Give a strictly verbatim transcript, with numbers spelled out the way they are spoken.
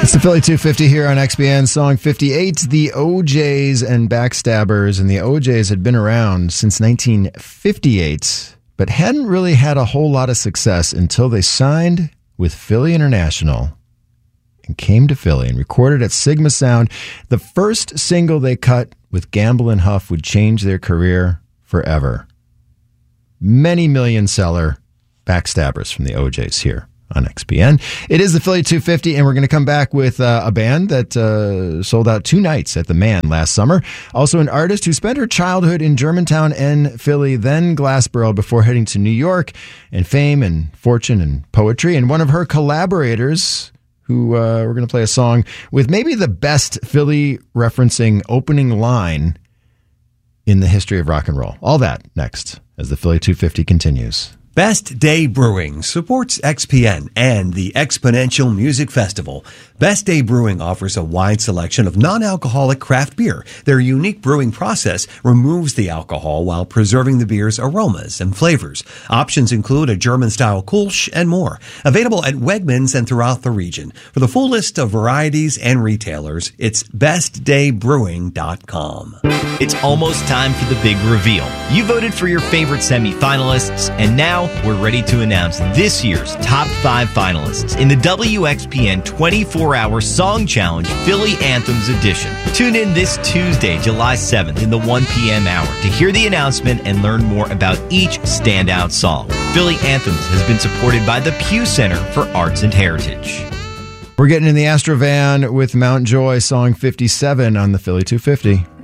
It's the Philly two fifty here on X B N, song fifty-eight, the O Js and Backstabbers. And the O Js had been around since nineteen fifty-eight, but hadn't really had a whole lot of success until they signed with Philly International and came to Philly and recorded at Sigma Sound. The first single they cut with Gamble and Huff would change their career forever. Many million seller Backstabbers from the O Js here on X B N. It is the Philly two fifty, and we're going to come back with uh, a band that uh, sold out two nights at the Man last summer. Also an artist who spent her childhood in Germantown and Philly, then Glassboro, before heading to New York and fame and fortune and poetry. And one of her collaborators, who uh, we're going to play a song with maybe the best Philly referencing opening line in the history of rock and roll. All that next as the Philly two fifty continues. Best Day Brewing supports X P N and the Exponential Music Festival. Best Day Brewing offers a wide selection of non-alcoholic craft beer. Their unique brewing process removes the alcohol while preserving the beer's aromas and flavors. Options include a German-style Kolsch and more. Available at Wegmans and throughout the region. For the full list of varieties and retailers, it's best day brewing dot com. It's almost time for the big reveal. You voted for your favorite semifinalists, and now we're ready to announce this year's top five finalists in the W X P N twenty-four hour Song Challenge Philly Anthems Edition. Tune in this Tuesday, July seventh in the one p.m. hour to hear the announcement and learn more about each standout song. Philly Anthems has been supported by the Pew Center for Arts and Heritage. We're getting in the Astrovan with Mount Joy, song fifty-seven on the Philly two fifty.